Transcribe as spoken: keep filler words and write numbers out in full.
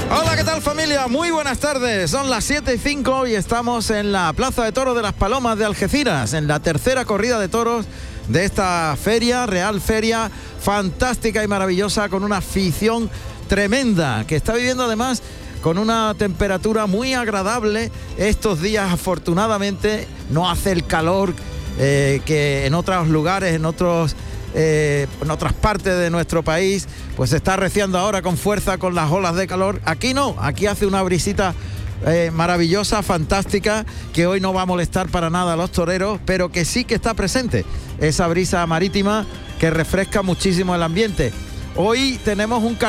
Hola, ¿qué tal, familia? Muy buenas tardes. Son las siete y cinco y estamos en la Plaza de Toros de las Palomas de Algeciras, en la tercera corrida de toros de esta feria, Real Feria, fantástica y maravillosa, con una afición tremenda, que está viviendo además con una temperatura muy agradable estos días. Afortunadamente no hace el calor eh, que en otros lugares, en otros eh, en otras partes de nuestro país, pues se está arreciando ahora con fuerza con las olas de calor. Aquí no, aquí hace una brisita eh, maravillosa, fantástica, que hoy no va a molestar para nada a los toreros, pero que sí que está presente esa brisa marítima que refresca muchísimo el ambiente. Hoy tenemos un cartel